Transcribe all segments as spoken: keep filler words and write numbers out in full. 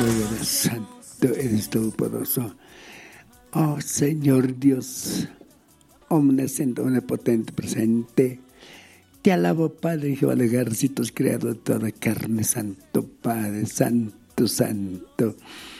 eres santo, eres todopoderoso. Oh Señor Dios, omnisciente, omnipotente, presente. Te alabo, Padre, Jehová de ejércitos, creador de toda carne, santo Padre, santo, santo,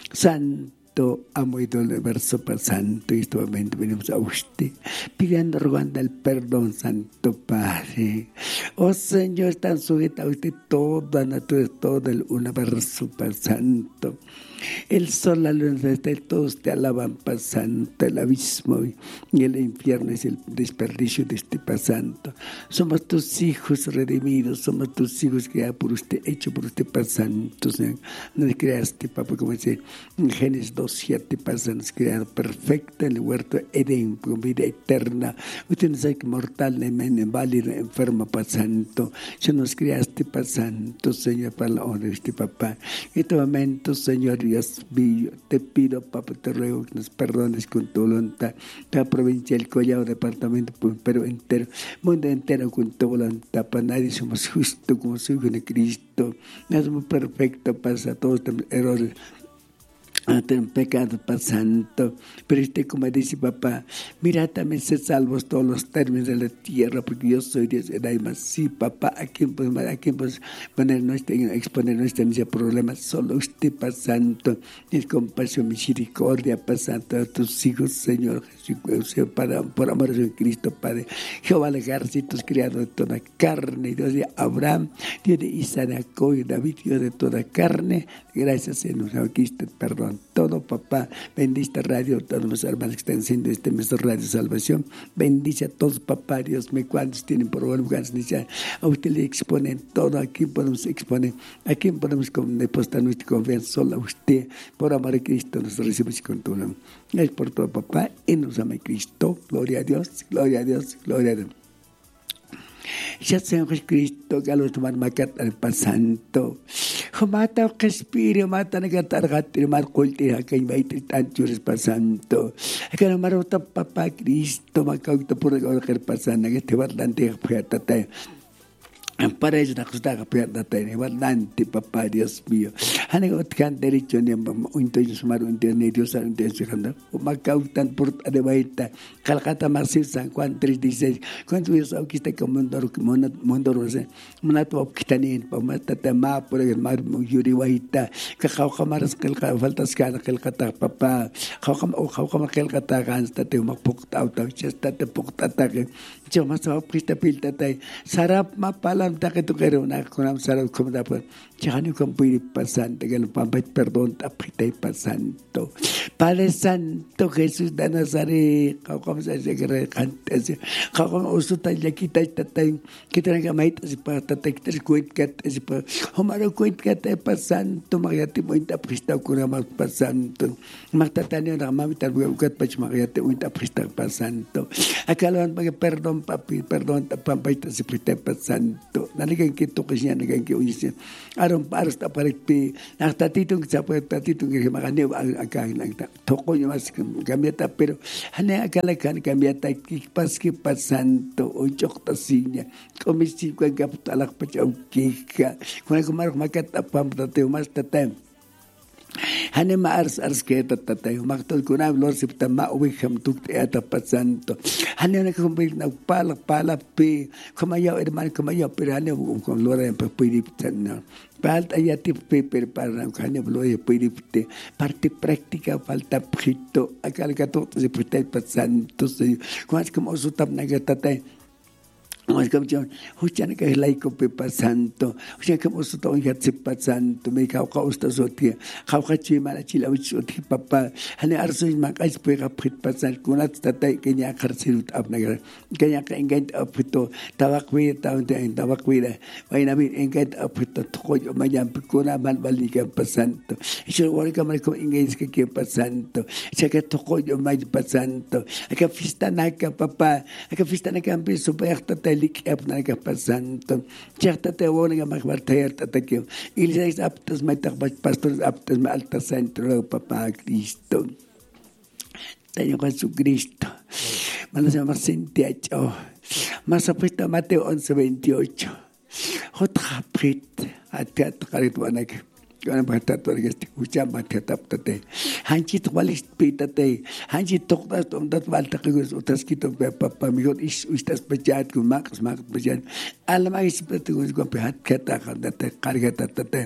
santo, amo y del universo, Padre Santo, y este momento venimos a usted, pidiendo, rogando el perdón, Santo Padre. Oh Señor, están sujetos a usted toda naturaleza, todo el universo, Padre Santo. El sol, la luna, todos te alaban, Padre Santo, el abismo y el infierno es el desperdicio de este Padre Santo. Somos tus hijos redimidos, somos tus hijos creados por usted, hecho por usted, Padre Santo, Señor. Nos creaste, Papá, como dice en Génesis dos siete, Padre Santo, nos crearon perfecta en el huerto de Edén, con vida eterna. Usted nos hace mortal, inválido, enfermo, Padre Santo. Se nos creaste, Padre Santo, Señor, para la honra de este Papá. En este momento, Señor Dios mío, te pido, Papá, te ruego que nos perdones con tu voluntad. La provincia del Collao, departamento, pero entero, mundo entero con tu voluntad. Para nadie somos justos como su Hijo de Cristo. No somos perfectos, pasa todos los errores. Tenemos pecado, Padre Santo, pero usted, como dice Papá, mira, también se salvos todos los términos de la tierra, porque yo soy Dios, y además, sí, Papá, ¿a quién podemos, a quién podemos poner nuestra, exponer nuestra problema? Solo usted, Padre Santo, es compasión, misericordia, Padre Santo, a tus hijos, Señor Jesús, para, por amor de Cristo, Padre. Jehová de ejércitos, creador de toda carne, Dios de Abraham, Dios de Isaac, de Jacob y David, Dios de toda carne, gracias, Señor Cristo, perdón. Todo, Papá, bendice radio, todos los hermanos que están haciendo este mes de Radio Salvación, bendice a todos, Papá, Dios mío, cuantos tienen por lugar, a usted le exponen todo, a quién podemos exponer, a quién podemos depositar nuestra confianza, solo a usted, por amor a Cristo, nos recibimos con tu nombre. Es por todo, Papá, y nos ama Cristo, gloria a Dios, gloria a Dios, gloria a Dios. Ya Señor Jesucristo, que a los tomar macat al pasanto. Mata o respiro, mata na gatargatir, mar culti, a quem vai tritar chures pasanto. A que no marota Papá Cristo, macauta por el pasana, que te va dante a puerta. Para eso nos gusta cambiar de tener bastante, Papá, Dios mío. Han encontrado derecho ni un toyo sumar un día ni Dios un día sujando. O macautan por de baita. Calcata Marcel San Juan tres dieciséis. Cuando yo sabía que está como un dor, mundo rose. Monato opkitanin, pamata tema por el mar yuri baita. Que jauja maras que faltas cada que el cata Papá. Jauja o jauja que el cata gansta te un poco auto. Chesta te poco ataque. Yo más sabía que está pilta tai. Sarap mapala que tú quieres una con sarap como da pues. Chani con piri pasante que el Papá perdón tapita y pasanto. Padre Santo Jesús de Nazaret, como se dice que recante, como usuta ya quita tatay, que tenga maita si para tatay que te cuenta que si para homaro cuenta que te pasanto, mariate muita prista con más pasanto. Martatania la mamita bucat pach mariate muita prista pasanto. Acá lo han para perdón papi, perdón papaita si prista pasanto. Naligan que tú que ya naligan que uyise. Aron parsta para pi, nartatito que se puede tatito que magane acá nagta. Toko yo más cambiata pero hane acá la can cambiata que pas que pasanto o chokta sinya. Komisi ko gaputalak pa chau kika. Kuna kumar makata pam tateo mas tatem. Hane ma ars ars que tatatay maktol kuna lor sipta ma uwi ham tuk te ata pasanto hane na kumbir na pala pala pe kuma ya hermano kuma ya pero hane con lor en pepiriptan falta ya te peper para hane lor ya pepiripte parte práctica falta prito acá el gato se presta pasanto se como como su tap na gatatay. Mas como yo, hujan que es laico Pepa Santo, hujan que hemos estado en Hatsepa Santo, me cau cau esta sotia, cau hachi mala chila uchoti Papá, hane arso is mak ais pega Pepa Santo, kunat tatai kenya karsirut abnagar, kenya ka engait apito, tabakwira taunte en tabakwira, vaina bir engait apito toyo mayam pikuna mal balika Santo, eso ora que mal como engait que que Santo, eso que toyo may Santo, que fiesta naka Papá, que fiesta naka ambiso perta lik apna ka pasanto chata te wona ka magbartayar tatakyo ilis aptas matak pastor aptas ma alta centro Papá Cristo Señor Jesucristo manos llama sentiacho más apuesta Mateo once veintiocho otra prit atat karit wanak Kana bata to gesti ucha mate tap tate. Hanchi to walis pitate. Hanchi to dat om dat wal takigus utas kito papa migot is ustas pejat ku max max pejat. Alma is petugus ku pehat kata kata kargata tate.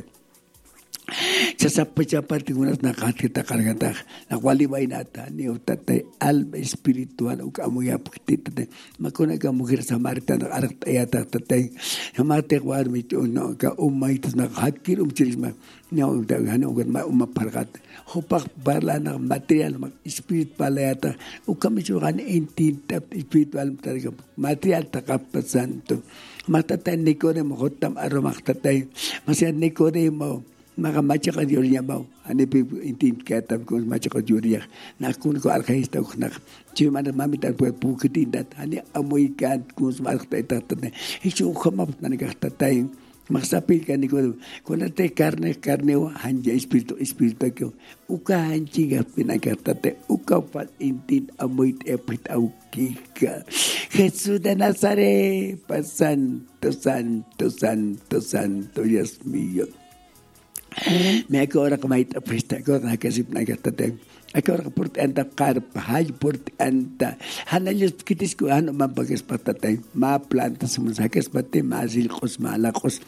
Sasapachapar tigunas na katita kargata. Na wali bainata ni utate alma espiritual uk amuya putite. Makuna ka mujer samaritana arat ayata tate. Hamate war mit no ka umait na hakir umchirisma. Nyaw daghan ugat ma umapargat. Hopak barla na material mag spirit palayata. Ukamichukan intintap spiritual talaga material takapasanto. Matatay Nicodemo hotam aromak tatay. Masya Nicodemo maka macha ka diorya mau ane pe intin katam ko macha ka diorya na kun ko arkaista ko na chima na mami tar po pukitin dat ane amoy kan ko smak ta ta ta hichu khamap na ka tatay maksapi ka ni ko ko na te carne carne o hanja espiritu espiritu ko uka hanji ga pinaka tatay uka pa intin amoy epit au kika Jesús de Nazaret santo santo santo santo Dios mío. Me ako ora kamait apesta ko na kasip na katateng. Ako ora port anta karpa hay port anta. Hanalis kitis ko ano mabagas patateng. Ma planta sumusakes pati masil kos malakos.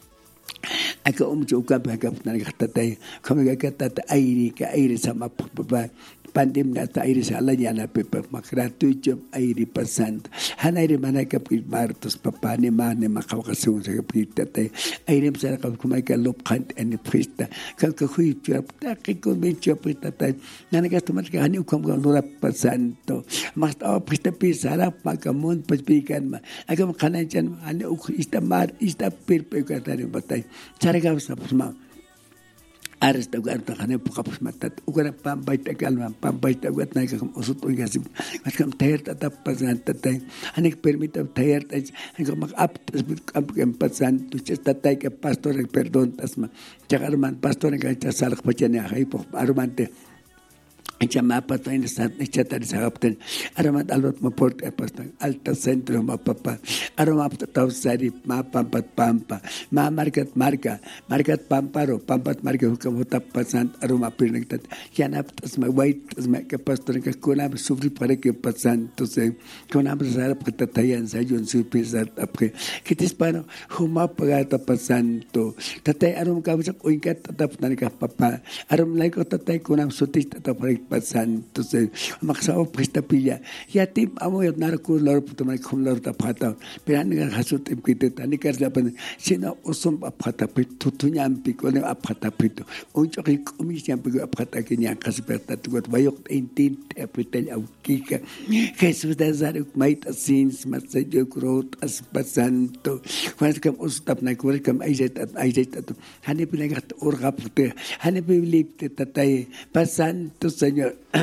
Ako umcho ka bagap na katateng. Kami katata airi ka airi sama papa. Pandim na ta airi sa ala niya na pepa makratu job airi pasant hanairi mana kapit martos papa ni mane makawakasun sa kapit tatay airi sa kap kumay ka lopkant ani prista kal ka hui job ta kiko me job tatay nanagas tumat ka hani ukam ka lura pasanto mas ta prista pisara pagamun paspikan ma agam kanan chan ani uk istamar ista perpe ka tani batay charaga sa pusma Ares ta ugar ta khane pukapus matat ugar pambay ta kalma pambay ta ugat na kam usut uga sim at kam tayer ta pasan ta tay anik permit ta tayer ta ang mak up kam kam pasan tu ches ta tay ka pastor perdon tasma chagarman pastor ka ta salak pachane hay po armante Chama pata in sat ni chata di sagapten aramat alot maport epasta alta centro mapapa aramat tau sari ma pampat pampa ma market marka market pamparo pampat marka hukam hotap pasan aroma pirnektat yana tas ma wait tas ma ke pastor ke kona sufri pare ke pasan to se kona sara pata tayan sa yon su pesat apre kitis pano huma pagata pasan to tatay arom ka sak oinkat tatap nanika papa arom lai ko tatay kona sutis tatap Santo se maksaw prestapilla ya tip amo yot narko lor putamay khumlor ta phata peran ga hasut tip kite tani kar lapan sina osum aphata pit tutunyam pikone aphata pit uncho ki komisyam pig aphata kenya kasperta tugot bayok intin epitel au kika Jesus da zaruk mait asins matsayo krot as pasanto kwan kam ustap na kwan kam aizet at aizet at hani pinagat urgapte hani pilipte tatay pasanto señor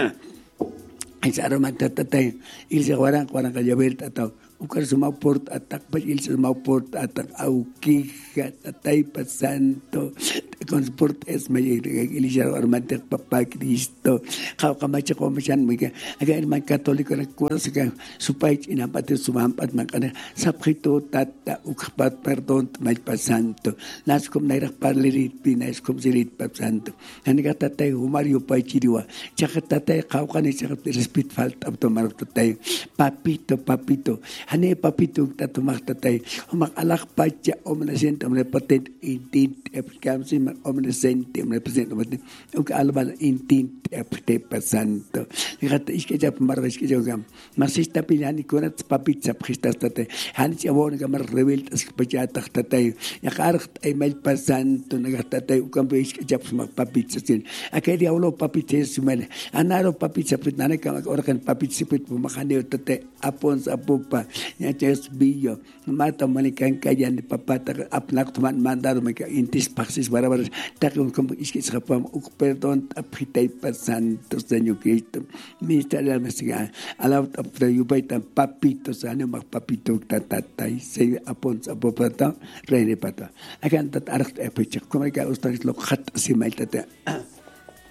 Ay sa araman tatatay il sa warang warang kajaber tataw ukar sumau port atak pa il sa sumau port atak auki tatay pasanto transport es may ilisya armante papa Cristo kau kamacha ko masyan mo ka aga man katoliko na kuras ka supay inapati sumampat man kana saprito tata ukpat perdon may pasanto naskom nairak parlirit pinas kom sirit pasanto ani ka tatay humario pay chiriwa chaka tatay kau kana chaka respect falt ab to marok tatay papito papito hane papito tatumak tatay umak alak pacha omnasent omnipotent intent epkamsi omnisciente omnipresent omnipotent uk alban intent epte pasanto nikata iskejap marres kejogam masista pilani kunat papitsa pristas tatay han chabon gamar revel tas pachata tatay yakarkt ay mal pasanto nagatatay ukam iskejap smak papitsa sin akay diawlo papitsa sumel anaro papitsa pit nanay kam orakan papitsa pit pumakane tatay apon sa pupa nya ches billo mata manikan kayan papata apnak tuman mandar maka intis paksis barabar takon kom iskis kapam uk perdon apitay pasanto Señor Cristo ministra de la mesiga alaw apra yubaytan papito sa ano magpapito tatatay say apon sa popata rene pata akan tat arak epichak kumay ka ustaris lokhat si may tata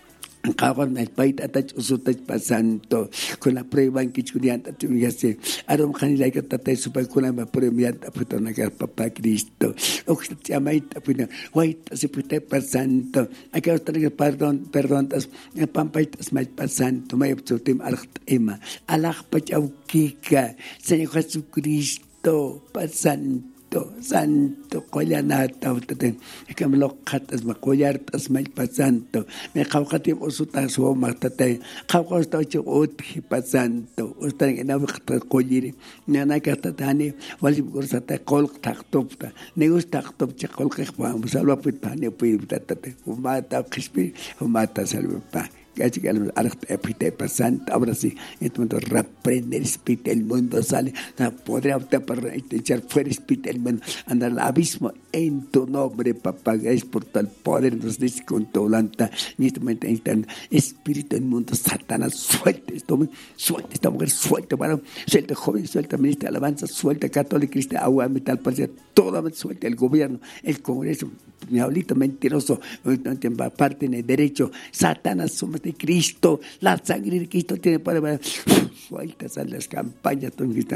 Kawan el país atach usutach pasanto con la prueba en que churianta tuyase arom khanila que tate super con la prueba aputona que papá Cristo o que te amaita pina white se pute pasanto acá otra que perdón perdón tas pampaitas mal pasanto mai obtutim alcht ema alach pachauquika Señor Jesucristo pasanto santo collanata utaten que me lo catas ma collartas mal pasanto me caucati usutas o matate caucasta uti pasanto ustan en la collir nana que tatani wali gursata col tactopta ne gusta tactopcha col que vamos a lo pitane pitate mata chispi mata salva que que al espíritu pasante ahora sí entonces reprende el espíritu del mundo sale no podrá usted para echar fuera el espíritu del mundo andar al abismo en tu nombre papá es por tal poder nos dice con tu lanta en este momento el espíritu del mundo Satanás suelta esto suelta esta mujer suelta bueno suelta joven suelta ministra de alabanza suelta católico cristiano agua metal para todo suelta el gobierno el congreso mi abuelito mentiroso parte en el derecho Satanás somos de Cristo la sangre de Cristo tiene poder sueltas a las campañas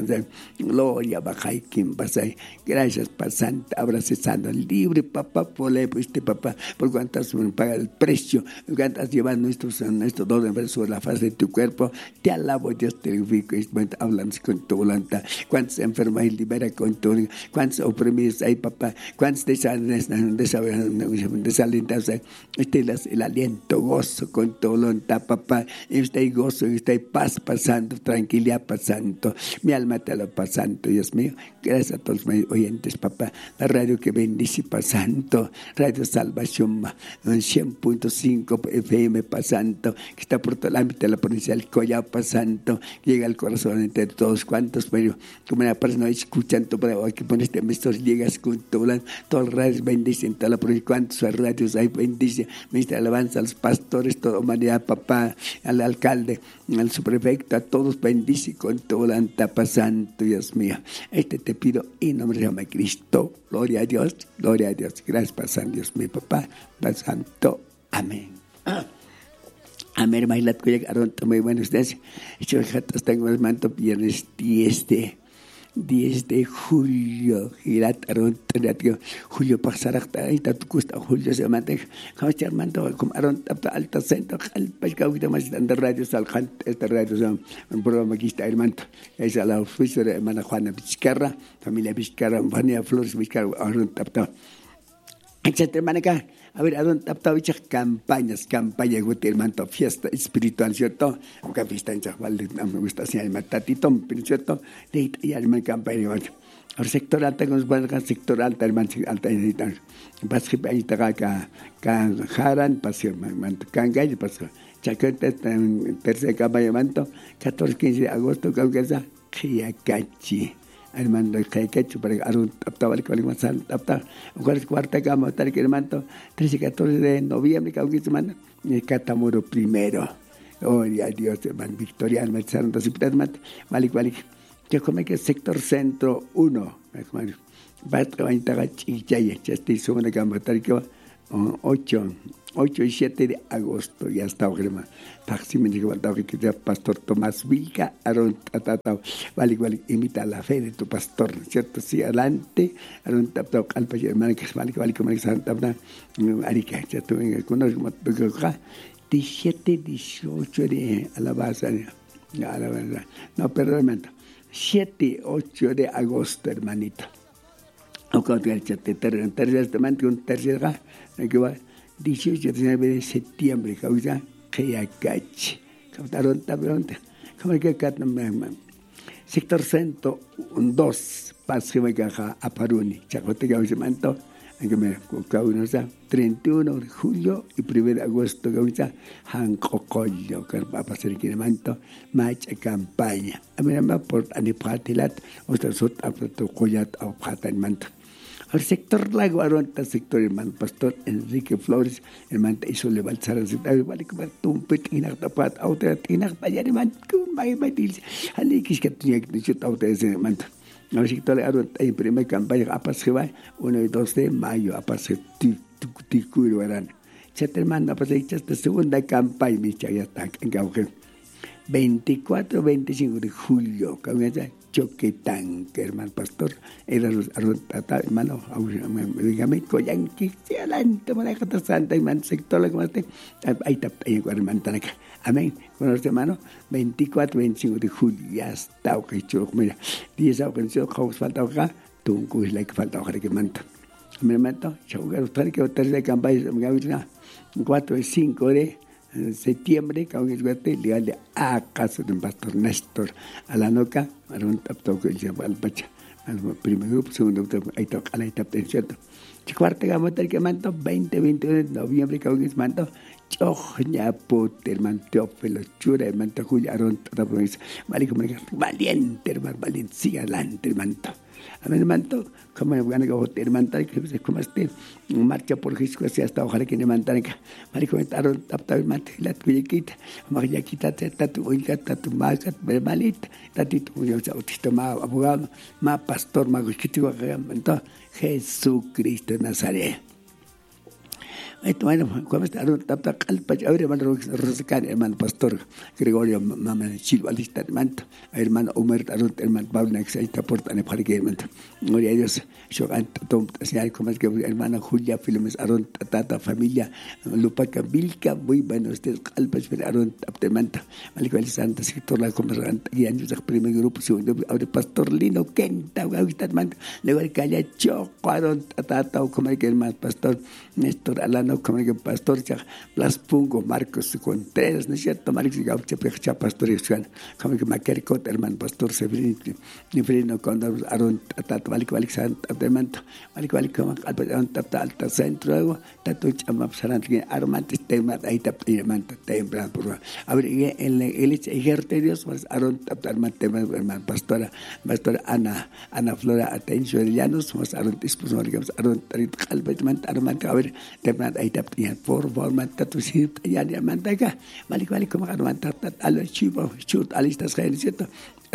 gloria baja y quien pasa gracias pasante abrazando libre papá por este papá por cuantas paga el precio por cuantas llevas nuestros nuestros dos sobre la faz de tu cuerpo te alabo Dios te glorifico hablamos con tu voluntad cuántos enfermos libera con tu cuántos oprimidos hay papá cuántos desalentados desalentados este el aliento gozo con tu voluntad papá este gozo este paz pasando tranquilidad pasando mi alma te lo pasando Dios mío gracias a todos mis oyentes papá la radio que bendice pasando Radio Salvación cien punto cinco F M pasando que está por todo el ámbito de la provincia del Collao pasando llega al corazón entre todos cuantos pero como una persona escuchando pero aquí pones este mesor llegas con todo todas las radios bendicen toda la provincia cuántos radios hay bendice ministra de alabanza a los pastores toda humanidad papá al alcalde al subprefecto a todos bendice con todo el antapa santo Dios mío este te pido en nombre de Cristo gloria a Dios gloria a Dios gracias pasan Dios mi papá santo amén amén mailat kuyak aron muy buenos días yo tengo el manto viernes diez de diez de julio girat aron tenatio julio pasará ahorita tu gusta julio se mante como echar manto como aron alta centro al pesca ahorita más de radio saljan este radio son un programa que está el manto es a la oficina de hermana Juana Vizcarra familia Vizcarra Juana Flores Vizcarra aron tapta etcétera maneca a ver, ¿a dónde está dichas campañas? Campaña de el manto, fiesta espiritual, ¿cierto? Porque fiesta en Chahual, me gusta así, el matatito, ¿cierto? De ahí hay una campaña. El sector alta, con los sector alta, el manto alta, y tal. Pasé ahí está acá, Jaran, pasé, manto, Cangay, pasó. Chaquete, tercera campaña de manto, catorce, quince de agosto, Cauquesa, Chiacachi. El mando el que para arun taptaba el cual más tapta cuarta cama tal que el manto trece y catorce de noviembre que semana el catamuro primero oh ya Dios man victorial me santo siempre mat vale vale que come que sector centro uno va a trabajar chichaya este segunda cama tal que ocho y siete de agosto ya estáogrema Paxime dijo que sea pastor Tomás Vilca Aron Tatao vale igual imita la fe de tu pastor cierto sí adelante Aron Tatao alpa hermano que vale vale como Santa Bna Arica cierto con diecisiete dieciocho de alabanza ya la verdad no perdón siete ocho de agosto hermanito o con el tercer tercer un tercer que va dieciocho de septiembre causa que acach cautaron tablón como que catman sector centro dos pase me caja a Paruni chacote que manto que me causa sea treinta y uno de julio y primero de agosto causa hancocollo que va a pasar que manto marcha campaña a mí me por anipratilat o sea sot a protocolat a patan manto. El sector lago aronta sector hermano pastor Enrique Flores hermano hizo levantar el sector vale como un pequeño tapat otra tiene para hermano con mai mai dice ali que es que tiene que decir otra ese hermano el sector aronta en primera campaña a pasar uno y dos de mayo a pasar ticuro eran Ya hermano, pues esta segunda campaña, mi ya está en Cauquén. veinticuatro, veinticinco de julio, que Choquetán, que hermano pastor, era los hermano, dígame, Coyanqui, si adelante, Maracata Santa, hermano, sector, la que más te, ahí está, ahí hermano, acá. Amén. Con los hermanos, veinticuatro, veinticinco de julio, ya está, ok, chulo, mira, diez organización, ¿cómo falta acá? Tú un cuis, la que falta acá, que manta. Me mato, yo voy a usted que otra de campaña, me voy a cuatro y cinco de septiembre, que aún es guate, le a casa de un pastor Néstor, a la noca, a un tapto que se llama al pacha, al primer grupo, segundo grupo, ahí toca, a la etapa, ¿cierto? Cuarta gamota que manto, veinte, veintiuno de noviembre, que aún es manto, Choña puta, hermano Teófilo, chura, hermano Julia, Aron, toda provincia, valiente, hermano, valiente, sigue adelante, hermano. A mi hermano, como me van a votar, hermano, que como este, marcha por Jesús, así hasta ojalá que me mantengan. Vale, comentaron, tapta, hermano, la tuya quita, María quita, tatu, oiga, tatu, maga, malita, tatito, autista, más abogado, más pastor, más escrito, Jesucristo de Nazaret. Bueno, ¿cómo está? Tapta calpa, hermano Rosacán, hermano pastor Gregorio, mamá de Chilvalista, hermano, hermano Omer, hermano Pablo, Nexaita, Porta, Neparque, hermano. Gloria a Dios, yo canto, señal, como es que hermana Julia, Filomes, Aron, Tata, familia, Lupaca, Vilca, muy bueno, ustedes calpas, pero Aron, Taptemanta, Malicual Santa, sector, la comerciante, y años de primer grupo, segundo, ahora pastor Lino, Kenta, Gaustat, hermano, luego el Calla, Choco, Aron, Tata, o como es que hermano pastor Néstor Alano, como el pastor Blas Pungo, Marcos Contreras, ¿no es cierto? Marcos Gaucha, Pecha, pastor Ixuan, como que Maquericot, hermano pastor Severino, Nifrino, Condor, Aron, Tata, Malico Alexandra, Demanto, Malico Alexandra, Alta, Alta Centro, luego, Tatu Chamapsaran, Armantes, Tema, ahí Tapimanta, Tempran, por favor. A ver, el ejército de Dios, Aron, Armante, hermano pastora, pastora Ana, Ana Flora, Atencio de Llanos, Aron, Esposo, Aron, Calvete, Armante, a ver, Tempran, ahí Tapimanta, por favor, Manta, tu sitio, ya le manda acá, Malico Alexandra, Armanta, a los chivos, chut, alistas, ¿cierto?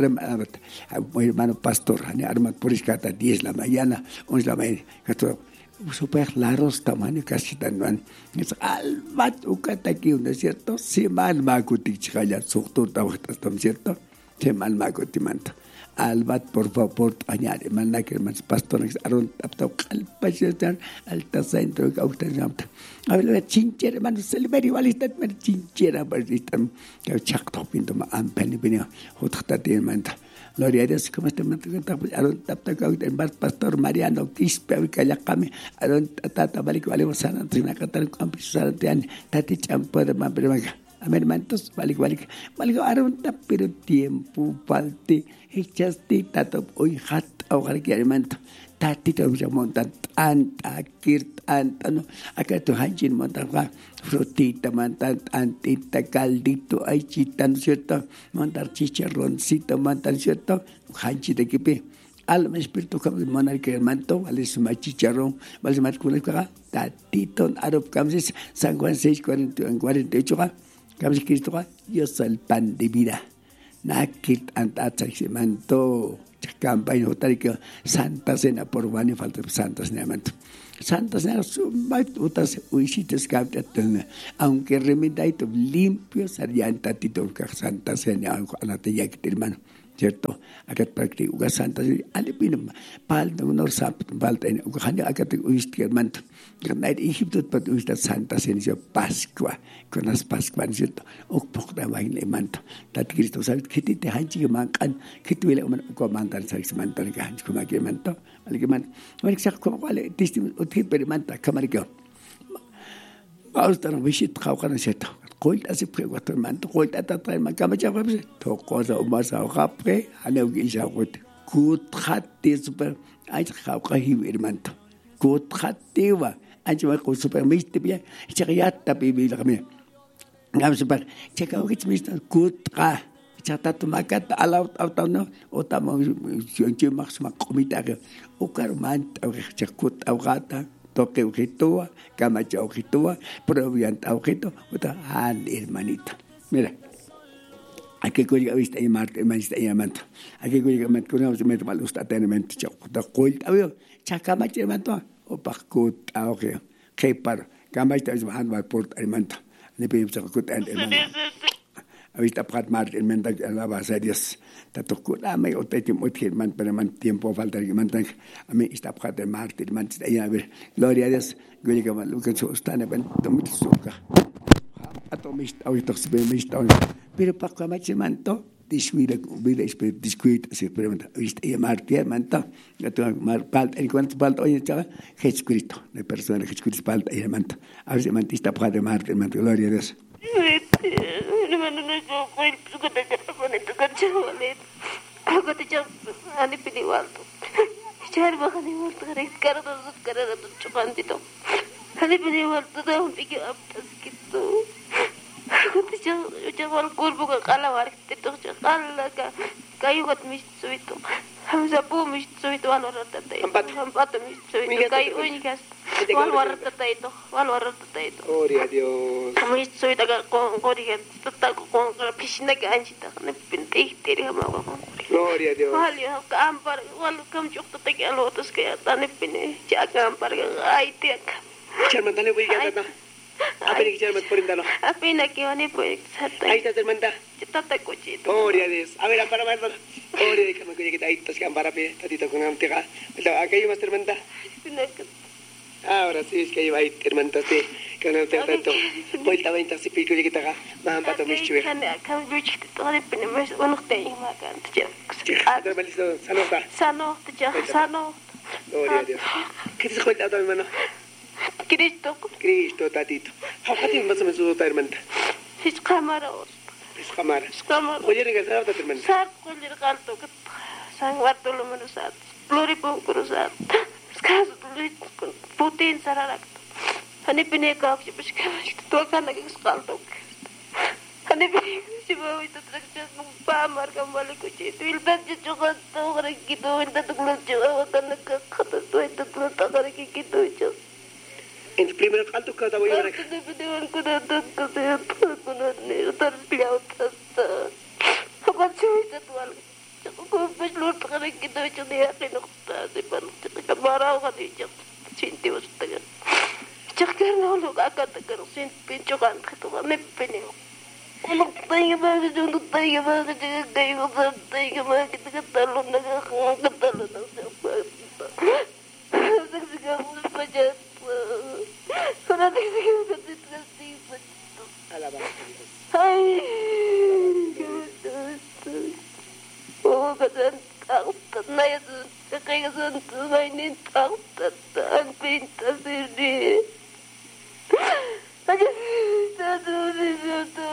Hermano pastor, arma por escata diez la mañana, once la mañana, super largos tamaño casi tan man. Es albat ukata aquí, ¿no es cierto? Si mal makuti chaya suctur tawatas, ¿no es cierto? Si mal makuti manta. Albat por favor añade, manda que hermanos pastores aron tapta calpación alta centro que usted llama. A ver, chinchera, hermano, se le ve igual esta chinchera, pues están que chacto pinto ma ampeni venía, otra tía manta. Gloria a Dios, como este manta que aron tapta que usted más pastor Mariano Quispe que ya came aron tata vale que vale sana tina catar campi sana tian tati champo de más pero Amén, hermanos, vale, vale, vale, aron pero tiempo falte, echaste tato hoy hat ahora que hermano, tatito ya montan tanta kirt tanta no, acá tu hanjin montan frutita montan antita caldito, ay chita, ¿no es cierto? Montar chicharroncito, montan cierto, hanchi de kipe. Alma espíritu como monar que manto, vale su chicharrón, vale su macula, tatito, arop camses, San Juan seis, cuarenta y ocho, Camses Cristo, yo soy el pan de vida. Nakit antatsa se manto, campaña otárica, Santa Cena por Juan y falta Santa Cena manto. Santa Cena, otras uisitas captan, aunque remedaito limpio, serían tatito, Santa Cena, a la tella que hermano. ¿Cierto? Acá prácticamente uga santa alipino pal no no sap pal ten uga hanya acá te uisti manto karena Egipto pat uista santa senio Pascua con las Pascua ¿cierto? O pokda vain le manto tat Cristo sabe que te hanchi mankan que tu le uga mantan sabes mantan que hanchi como que manto vale que manto vale que como vale testimonio o te permanta kamar que vamos a visit khawkan seto Colt así fue cuatro manto, colt hasta trae macama chapa, tocó a un más a japre, a no que ya fue. Cut hati super, ay jauka hibir manto. Cut hati wa, ay cuma con super miste bien, chariata bibi la kami. Gam super, checa o que miste cut ha, chata tu macata alau au no, o tamo yo max ma comita que o carmant o chakut au gata. Toque objeto, camacha objeto, provianta objeto, otra al hermanito. Mira, aquí que llega vista y marte, manista y amante. Aquí que llega met con me mal usta tenemos choco. Da colt, ayo, chacamacha hermano, o pa cut auge, que par, Kamay tayo sa mahal port hermano. Ni pim sa kut and hermano. Ahorita prat mar hermano alaba sa Dios. Tatukut amay otay tim otay hermano pero man tiempo falta hermano. Amay ista prat mar hermano ay a ver. Gloria a Dios. Guli ka man lukan so stane ben tomit suka. Ato mist ahorita se be mist. Pero pa kamay hermano discuida vida espírito discuida se pergunta viste e martir manta gato mar palt en cuanto palt hoy chava Jesucristo de persona Jesucristo palt e manta a ver si mantista para martir manta gloria a Dios hermano no yo fue que te con el cachole algo te yo ani pidi walto char bajan igual te cara dos cara dos chupantito ani pidi walto da un pique aptas que tú Aku tuh jangan kurbu ke kala warik itu kala ka kayu kat misu itu hamza bu misu itu wal warat tata itu hampat misu itu kayu ini kas wal warat tata itu wal warat tata itu gloria a Dios misu itu agak kong kori kan tata kong kalau piscina ke anjita kan penting teri sama aku gloria a Dios wal ya kampar wal kam cuk tata ke alo terus kayak tane pini cak kampar ke ay tiak Chairman tane boleh kata apa ni chairman perintah lo apa nak kau ni boleh satu ahí está hermana tata kucing itu gloria a Dios a ver para ver gloria a Dios kami kita ahí tas kampara pe tadi tu kunam tega betul akay mas hermana ahora sí es que iba ahí hermana sí kunam tega tu boleh tahu ini si pikir kita ka maham pato mischuwe kan kami bujuk itu hari pini mas unik teh makan tujuh ada balik tu sano ta sano tujuh sano gloria a Dios kita sekolah tahu hermana Cristo Cristo tatito hawati mas mas tu hermana his kamera es kamera his kamera oye regresar ta hermana saat kulir kalto ket sang waktu lu menusat peluri pun kurusat sekarang tulis putin sararak hani pine kau sih bersih tu kan lagi kalto hani pine sih bawa itu terus pamar kembali kucing itu ilbat juga tu orang gitu ilbat tu keluar juga karena kata tu itu keluar tak orang gitu je en tu primer canto que estaba yo Aku dah berdewan ku dah tak kata aku nak ni utar beliau tak apa cuy jadwal aku berlur terkena kita cuma dia kena kita simpan kita marah kan dia cinti ustaz cakap nak lu akan tegar sin pincokan itu kan ni pening Untuk tanya banget, untuk tanya banget, jangan kayak gitu, tanya banget kita ketalu nak ketalu nak siapa kita sekarang baca Karena kita tidak tidak Hai Oh kadang tak naya tu kayak tu mainin tak tak pintar sini aja satu satu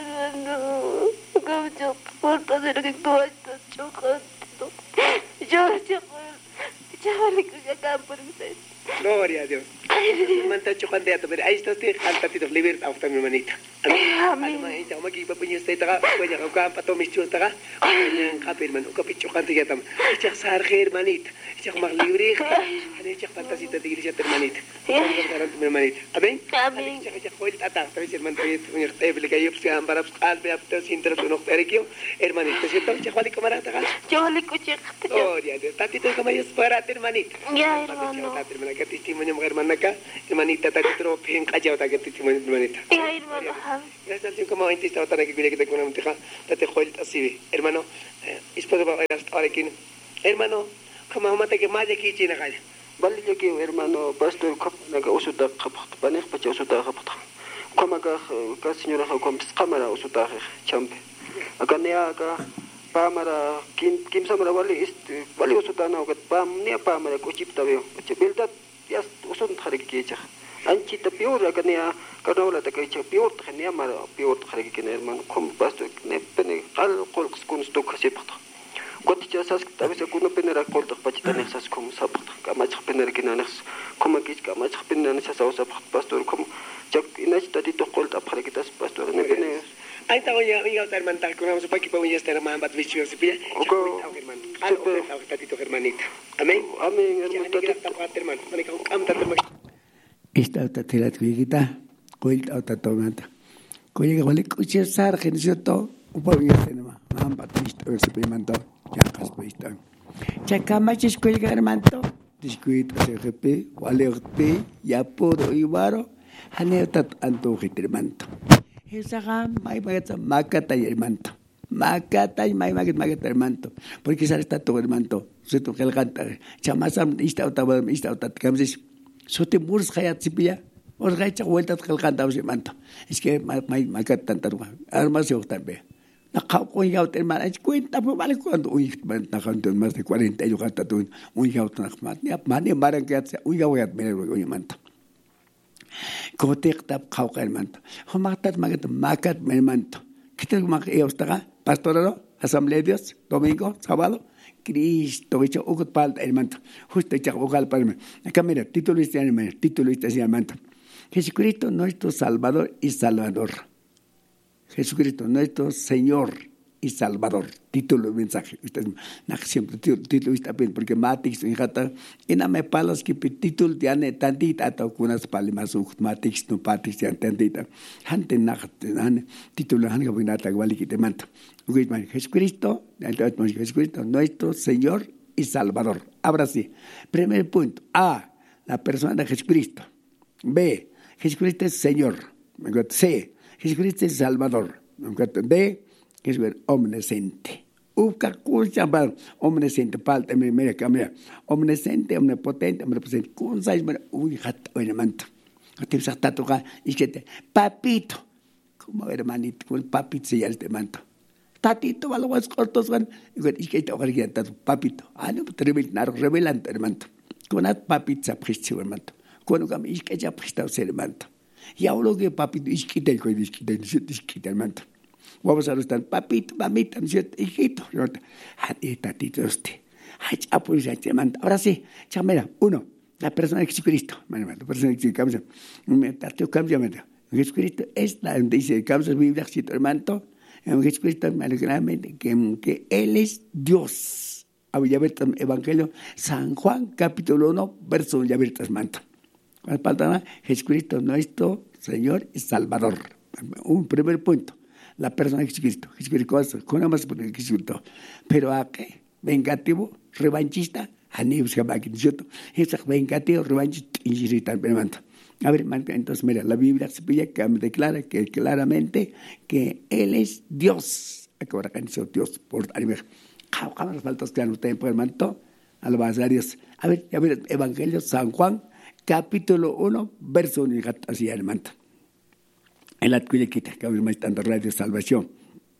satu kamu cepat tadi lagi tua itu coklat itu jangan cepat jangan lagi kampur kita Gloria a Dios. Manta chocan de ato, pero ahí está usted, alta tito, libertad, usted mi hermanita. Amin. Ano ita magi papunyo stay taka, kuya ka ka pato mischu taka. Kuya ka hermano, ka picho kan tiya tam. Icha sar hermanita. Icha mag libre ka. Ano icha fantasita de iglesia hermanita. Ano ka ran tu hermanita. Amen. Amin. Icha icha koil tata, tabi hermano tabi punya table kayo psi ambara al be apto sinter tu nok terekio. Hermanita, ¿cierto? Icha kwali kamara taka. Jangan likut cek. Gloria a Dios. Tatito kamayos para hermanita. Ya hermano. Que testimonio mujer hermana acá, hermanita, está dentro, bien callado, está que testimonio hermanita. Ya hermano. Gracias al Señor, como veinte estaba tan aquí, que te con una muteja, te joel así, hermano, esposo va a ir hasta ahora aquí, hermano, como mata que más de aquí, china calle. Vale, yo que hermano, pastor, naga usuta kapat, panek pacha usuta kapat. Como acá, acá señora, como cámara usuta champe. Acá nea acá. Pamara kim kim samara wali ist wali usutana ukat pam nia pamara kuchip tabeo chebelta yas usun khare ke cha anchi ta pior akania kanola ta ke cha pior khania mara pior khare ke ne hermano kom pasto ne pene al qol kun sto khase pata got cha sas ta bese kun pene ra qol ta pachita ne sas kom sapat ka ma cha pene ke nanes kom ke ka ma cha pene ne sas sa pastor kom cha ina ta ti to qol ta khare ke tas pastor ne pene Ahí está hoy amiga otra hermana tal con su paqui para estar hermana bat bicho se pilla. Oco hermano. Al otra tatito hermanita. Amén. Amén hermano tatito hermano. Vale con am tatito. Esta otra tela tuita, coil otra tomata. Coil vale coche sar genio un poco de nema. Mam bat bicho se pilla manto. Ya cas bicho. Ya camachis coil hermano. Discuit se gp, vale orte, ya por ibaro. Haneotat antojit hermanto. Esa mai magata macata hermanto. Macata y mai magat magata hermanto. Porque sale está todo hermanto. Se to el canta. Chamasam ista otaba ista otat kamsis. Sote murs hayat sipia. Os gacha vuelta el canta hermanto. Es que mai magat tantarua. Armas yo también. Nakau ko yaw hermano. Es cuenta pues vale cuando uy nakanto más de cuarenta yo gata tu un yaw nakmat. Ni mani maran que hace un yaw yat mero hermanto. Como te tap kau hermanto. Homatat magat magat hermanto. ¿Qué te mak ellos taga? Pastorado, Asamblea de Dios, domingo, sábado. Cristo, hecho ugot palta hermanto. Justo hecho vocal para mí. Acá mira, título este hermano, título este hermano. Jesucristo nuestro Salvador y Salvador. Jesucristo nuestro Señor y Salvador. Título del mensaje. Siempre título está bien, porque Matix en Jata, en ame palas que título de ane tantita, hasta algunas palimas, Matix no Patix de tantita. Hante nachte, título hanga binata, igual que te manta. Jesucristo, Jesucristo nuestro Señor y Salvador. Ahora sí. Primer punto. A. La persona de Jesucristo. B. Jesucristo es Señor. C. Jesucristo es Salvador. D. Jesucristo es omnisciente. Uca cucha para omnisciente. Palta, mira, mira. Omnisciente, omnipotente, omnipotente. ¿Cómo sabes? Uy, jata, oye, manto. Te usas tatuar. Y que te, papito. Como hermanito, con papito se llama este manto. Tatito, va los cortos, van. Y que te ojalá que te papito. Ah, no, te revelan, revelan, hermano. Con la papito se aprecia, hermano. Con lo que me que ya prestado ser hermano. Y ahora que papito, es que te digo, es que te digo, hermano. Vamos a estar, papito, mamita, hijito. Ah, tatito, este. Ay, pues, hermano. Ahora sí, chamera, uno, la persona de Jesucristo. La persona de Jesucristo. Me tateo, cambia, Jesucristo es la, dice, causa Biblia, cito, hermano. En Jesucristo, claramente, que, que Él es Dios. Había abierto el Evangelio, San Juan, capítulo uno, verso ya abierto el manto. Jesucristo, nuestro Señor y Salvador. Un primer punto. La persona de Jesucristo. Jesucristo, con más por Jesucristo. Pero a qué? Vengativo, revanchista, a niños que va es vengativo, revanchista, y hermano. A ver, entonces, mira, la Biblia declara que claramente que Él es Dios. Ahora que dice Dios, por ver, ¿cómo nos falta que no tengan por el manto? Alabanza a Dios. A ver, a ver, Evangelio San Juan, capítulo uno, verso uno, así el manto. En la cuya quita, que hoy más tanto radio salvación.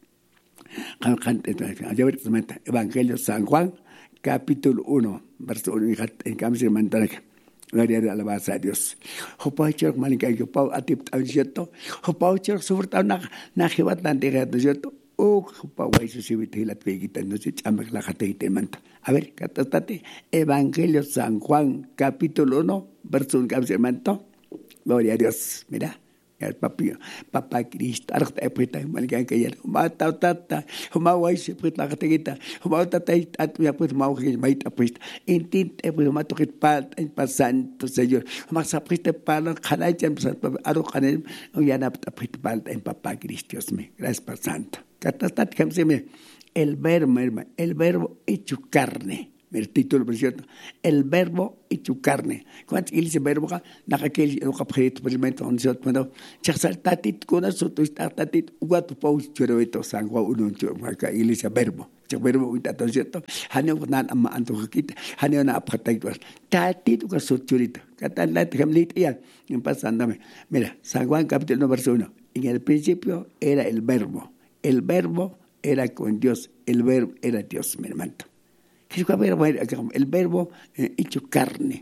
Evangelio San Juan, capítulo uno, verso uno, en cambio se mantiene. Gloria a alabanza a Dios. Hopau cherok malingka yo pau atip tan cierto. Hopau cherok soportar na na jebat tan de gato cierto. Oh, hopau wai su sibite la peguita no se chamak la jate te manta. A ver, catate Evangelio San Juan capítulo uno, verso uno se manto. Gloria a Dios. Mira. El papi, papá Cristo, arta epita, malgan que ya, mata tata, huma wai se put la categuita, huma tata at ya pues mau que maita pues, intit e pues mato que pat en pasanto señor, huma sa pues te pala kana ya pasat aro kana ya na pues pal en papá Cristo, Dios mío, gracias por santo. Catastat que se me el verbo, el verbo hecho carne. El título precioso, el verbo hecho carne. Cuando él dice verbo, no que él no capte por el momento donde se cuando chasal tatit con eso tú estás tatit ugato paus choreto sangua uno acá él dice verbo. El verbo está todo cierto. Haneo nan amma anto kita, haneo na apatay tu. Tatit uga so chorito. Katan la temlit ya. En pasándome. Mira, San Juan capítulo uno verso uno. En el principio era el verbo. El verbo era con Dios. El verbo era Dios, mi hermano. El verbo eh, hecho carne.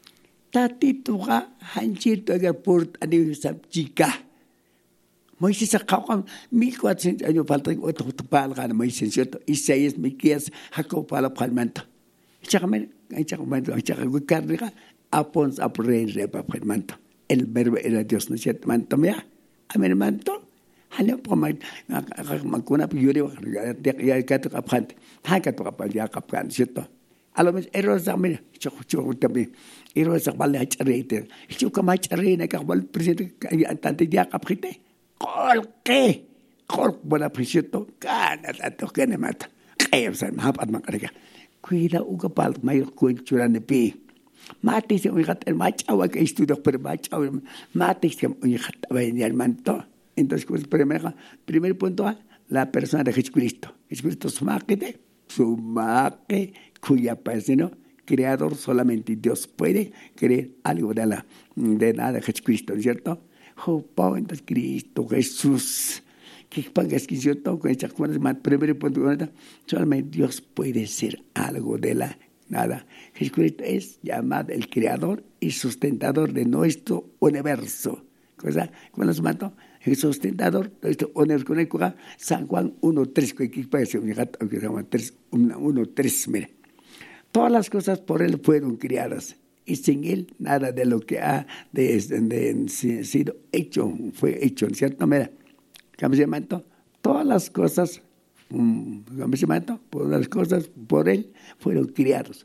Tatituga hanchito agar port ani sabchika. Moisés acabó mil cuatrocientos años falta otro pal gana Moisés cierto. Isaías, Miqueas, Jacob para palmanto. Chacame, chacame, chacame carne apons apren repa palmanto. El verbo era Dios, ¿no es cierto? Manto mea, amen manto. Hanya pemain makuna piyuri ya katu kapante ha katu kapal ya kapkan situ alomis eros amir chok chok tabi eros akbal ya charite chok ma charine kabal presidente tante ya kapite kolke kol bola presidente kana tato kene mata kayam san mahapat makarega kuida ukapal mayo kuin churane pi Matis un gat el machawa que estudió pero machawa matis que un gat venía el manto. Entonces, primero, primer punto A, la persona de Jesucristo. Jesucristo su máquina, su máquina, cuya persona, creador, solamente Dios puede creer algo de la de nada de Jesucristo, ¿no es cierto? Jopo, entonces Cristo, Jesús. Que es que yo toco esta primer punto, solamente Dios puede ser algo de la nada. Jesucristo es llamado el creador y sustentador de nuestro universo. Cosa, cuando se mató, el sustentador de nuestro universo. San Juan uno tres, que parece un gato que se llama uno tres, mira. Todas las cosas por él fueron creadas y sin él nada de lo que ha de, de, de, sido hecho fue hecho, ¿cierto? Mira. ¿Cómo se llama? Todas las cosas, ¿cómo se llama? Todas las cosas por él fueron criados.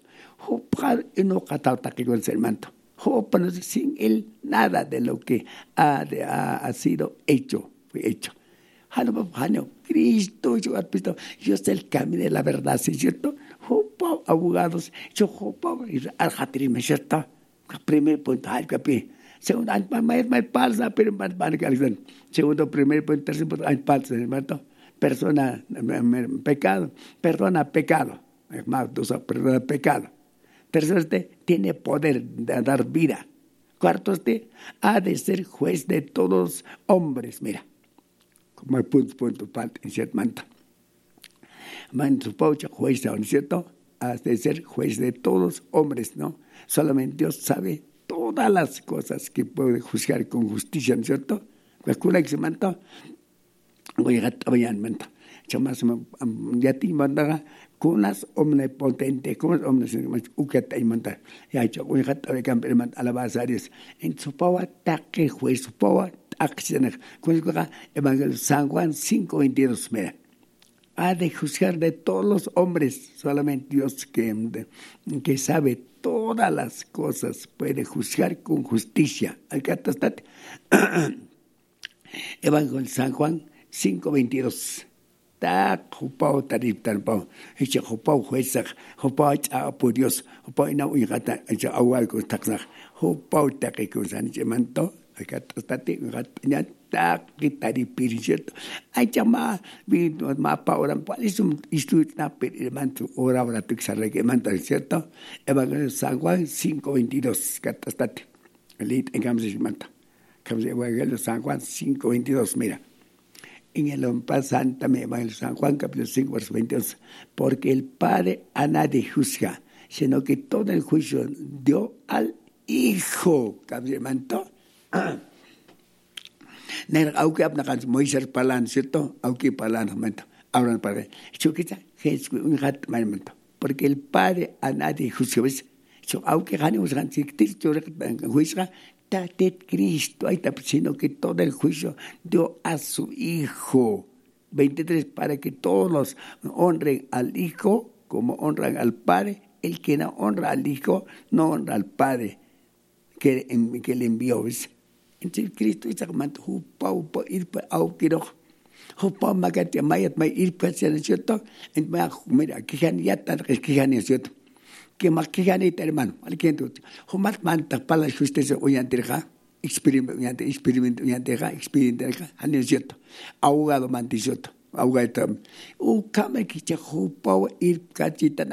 No el manto. Sin él nada de lo que ha, de, ha, ha sido hecho fue hecho. Cristo, yo yo soy el camino de la verdad, ¿sí es cierto? Abogados, yo al ¿cierto? Primer punto, segundo, hay más falsa, pero más van segundo, primer punto, tercer punto, hay falsa, ¿cierto? Persona, pecado, perdona pecado, más dos, perdona pecado. Tercero, este tiene poder de dar vida. Cuarto, este ha de ser juez de todos hombres, mira, como el punto, punto, punto, en cierto manto. Man, su paucha, juez, ¿no es cierto? Ha de ser juez de todos hombres, ¿no? Solamente Dios sabe todas las cosas que puede juzgar con justicia, ¿no es cierto? Calcula que se manta, voy a llegar a manta. Chamas ya te mandaga con las omnipotentes, con las omnipotentes, ukata y manta. Ya yo voy a llegar a camper manta alabazarios. En su pava taque juez, su pava accionar. Con el Evangelio San Juan cinco veintidós, mira. Ha de juzgar de todos los hombres, solamente Dios que, que sabe todas las cosas puede juzgar con justicia. Acá está Evangelio San Juan cinco veintidós. Ta jupao tarip tanpao. Echa jupao jueza, jupao cha por Dios, jupao ina uigata, echa awal con taxar. Jupao taque con san manto. Acá está gat ta kitari pirichet. Ay chama vi ma pa oran pa isum istu na per manto ora ora tuxarle que manta, ¿cierto? Evangelio San Juan cinco veintidós. Acá está. Elit en Camses manta. Camses Evangelio San Juan cinco veintidós, mira. En el Ompa Santa, Evangelio San Juan, capítulo cinco, verso veintidós. Porque el Padre a nadie juzga, sino que todo el juicio dio al Hijo. ¿Camses manto? Aunque hablan Moisés Palan, ¿cierto? Aunque Palan, hablan para él. Porque el Padre a nadie juzga. Aunque ganemos juicio, Cristo, sino que todo el juicio dio a su Hijo. veintitrés, para que todos honren al Hijo como honran al Padre. El que no honra al Hijo, no honra al Padre que, que le envió. ¿Ves? Entonces Cristo dice, hupau po irpa au kiro, hupau magati mayat may irpa siya cierto. Entonces mira, kihaniyatan kihaniyat, que más kihanita hermano, al que entonces, humat manta para la justicia uyanterja, experimento uyante, experimento uyanterja, experimento haniyat, abogado mantisoto, abogado. U kama kicha hupau irpa chitan